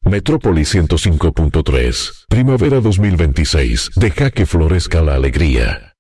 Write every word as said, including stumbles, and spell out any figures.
Metrópolis ciento cinco punto tres. Primavera dos mil veintiséis. Deja que florezca la alegría.